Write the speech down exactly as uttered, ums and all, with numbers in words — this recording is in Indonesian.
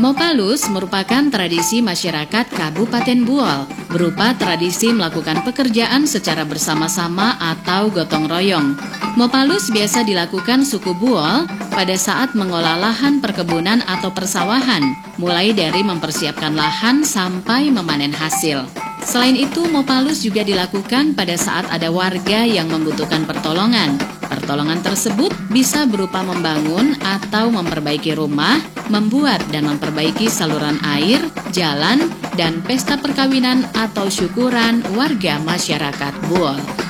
Mopalus merupakan tradisi masyarakat Kabupaten Buol, berupa tradisi melakukan pekerjaan secara bersama-sama atau gotong royong. Mopalus biasa dilakukan suku Buol pada saat mengolah lahan perkebunan atau persawahan, mulai dari mempersiapkan lahan sampai memanen hasil. Selain itu, Mopalus juga dilakukan pada saat ada warga yang membutuhkan pertolongan. Pertolongan tersebut bisa berupa membangun atau memperbaiki rumah, membuat dan memperbaiki saluran air, jalan, dan pesta perkawinan atau syukuran warga masyarakat Buol.